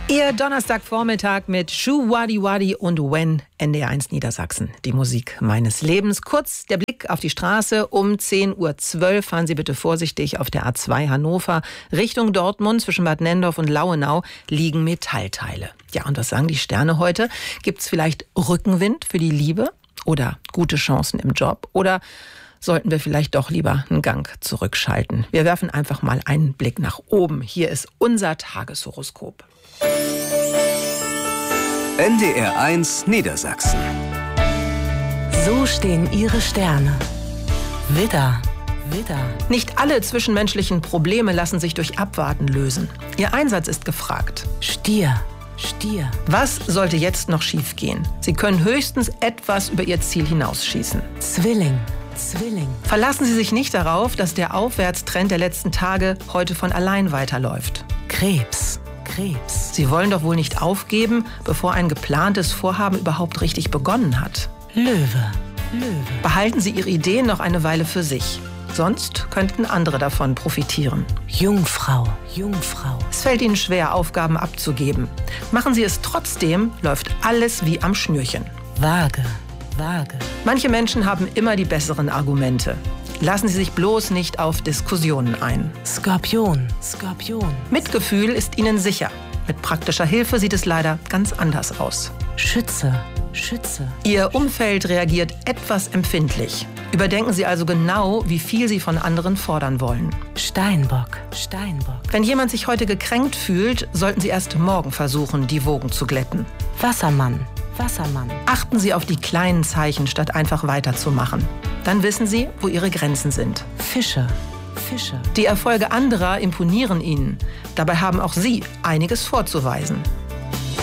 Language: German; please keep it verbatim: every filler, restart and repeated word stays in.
Ihr Donnerstagvormittag mit Shu Wadi Wadi und When, N D R eins Niedersachsen. Die Musik meines Lebens. Kurz der Blick auf die Straße. Um zehn Uhr zwölf fahren Sie bitte vorsichtig auf der A zwei Hannover. Richtung Dortmund zwischen Bad Nendorf und Lauenau liegen Metallteile. Ja, und was sagen die Sterne heute? Gibt's vielleicht Rückenwind für die Liebe? Oder gute Chancen im Job? Oder sollten wir vielleicht doch lieber einen Gang zurückschalten? Wir werfen einfach mal einen Blick nach oben. Hier ist unser Tageshoroskop. N D R eins Niedersachsen. So stehen Ihre Sterne. Widder, Widder. Nicht alle zwischenmenschlichen Probleme lassen sich durch Abwarten lösen. Ihr Einsatz ist gefragt. Stier, Stier. Was sollte jetzt noch schiefgehen? Sie können höchstens etwas über Ihr Ziel hinausschießen. Zwilling, Zwilling. Verlassen Sie sich nicht darauf, dass der Aufwärtstrend der letzten Tage heute von allein weiterläuft. Krebs, Krebs. Sie wollen doch wohl nicht aufgeben, bevor ein geplantes Vorhaben überhaupt richtig begonnen hat. Löwe, Löwe. Behalten Sie Ihre Ideen noch eine Weile für sich. Sonst könnten andere davon profitieren. Jungfrau, Jungfrau. Es fällt Ihnen schwer, Aufgaben abzugeben. Machen Sie es trotzdem, läuft alles wie am Schnürchen. Waage, Waage. Manche Menschen haben immer die besseren Argumente. Lassen Sie sich bloß nicht auf Diskussionen ein. Skorpion, Skorpion. Mitgefühl ist Ihnen sicher. Mit praktischer Hilfe sieht es leider ganz anders aus. Schütze, Schütze. Ihr Umfeld reagiert etwas empfindlich. Überdenken Sie also genau, wie viel Sie von anderen fordern wollen. Steinbock, Steinbock. Wenn jemand sich heute gekränkt fühlt, sollten Sie erst morgen versuchen, die Wogen zu glätten. Wassermann, Wassermann. Achten Sie auf die kleinen Zeichen, statt einfach weiterzumachen. Dann wissen Sie, wo Ihre Grenzen sind. Fische, Fische. Die Erfolge anderer imponieren Ihnen. Dabei haben auch Sie einiges vorzuweisen.